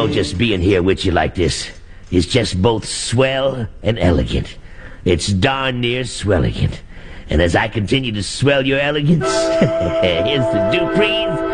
know, just being here with you like this is just both swell and elegant. It's darn near swelligant. And as I continue to swell your elegance, here's the Dupree's